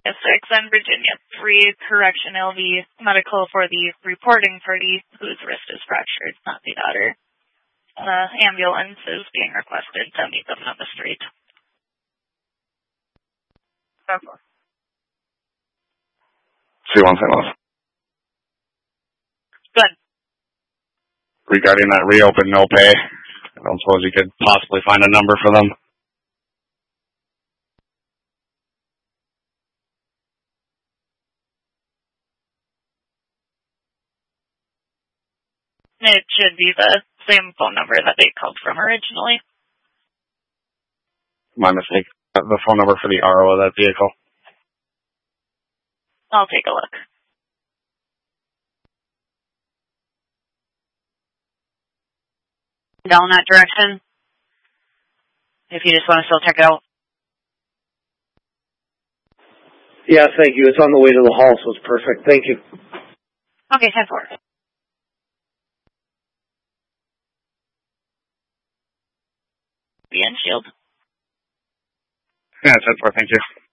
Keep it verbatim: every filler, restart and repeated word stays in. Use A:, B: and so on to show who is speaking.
A: six and Virginia three, correction, L V medical for the reporting party whose wrist is fractured, not the daughter. The ambulance is being requested to meet them on the street.
B: See one thing else.
A: Good.
B: Regarding that reopen no pay, I don't suppose you could possibly find a number for them.
A: It should be the same phone number that they called from originally.
B: My mistake. The phone number for the R O of that vehicle.
A: I'll take a look.
C: Down that direction. If you just want to still check it out.
D: Yeah, thank you. It's on the way to the hall, so it's perfect. Thank you.
C: Okay, ten four.
A: Be in shield.
B: Yeah, ten four, thank you.